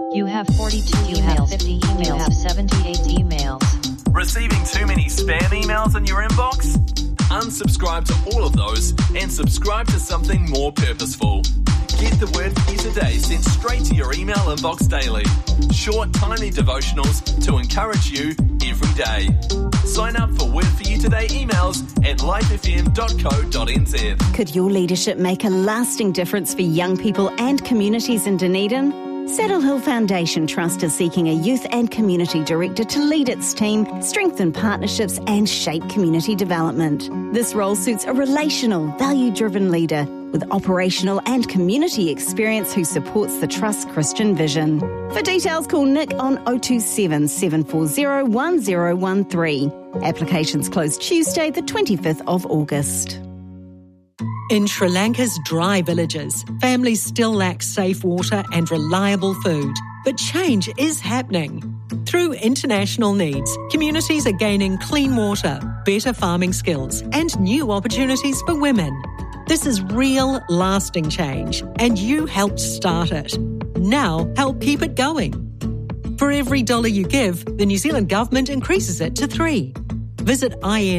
You have 42 emails. You have 50 emails. You have 78 emails. Receiving too many spam emails in your inbox? Unsubscribe to all of those and subscribe to something more purposeful. Get the Word for You Today sent straight to your email inbox daily. Short, tiny devotionals to encourage you every day. Sign up for Word for You Today emails at lifefm.co.nz. Could your leadership make a lasting difference for young people and communities in Dunedin? Saddle Hill Foundation Trust is seeking a youth and community director to lead its team, strengthen partnerships and shape community development. This role suits a relational, value-driven leader with operational and community experience who supports the Trust's Christian vision. For details, call Nick on 027 740 1013. Applications close Tuesday, the 25th of August. In Sri Lanka's dry villages, families still lack safe water and reliable food. But change is happening. Through international needs, communities are gaining clean water, better farming skills, and new opportunities for women. This is real, lasting change, and you helped start it. Now, help keep it going. For every $1 you give, the New Zealand Government increases it to $3. Visit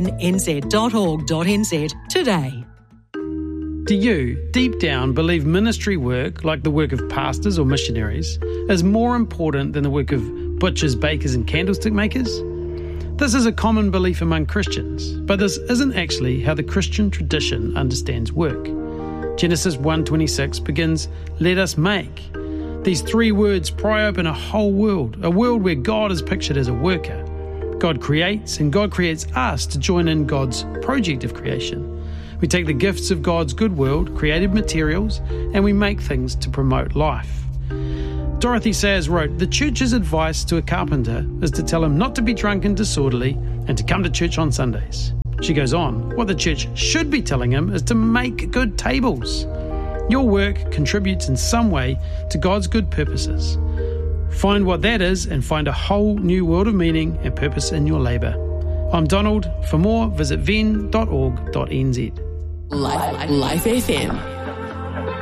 innz.org.nz today. Do you, deep down, believe ministry work, like the work of pastors or missionaries, is more important than the work of butchers, bakers and candlestick makers? This is a common belief among Christians, but this isn't actually how the Christian tradition understands work. Genesis 1:26 begins, "Let us make." These three words pry open a whole world, a world where God is pictured as a worker. God creates, and God creates us to join in God's project of creation. We take the gifts of God's good world, created materials, and we make things to promote life. Dorothy Sayers wrote, "The church's advice to a carpenter is to tell him not to be drunk and disorderly and to come to church on Sundays." She goes on, "What the church should be telling him is to make good tables." Your work contributes in some way to God's good purposes. Find what that is and find a whole new world of meaning and purpose in your labour. I'm Donald. For more, visit ven.org.nz. Life FM.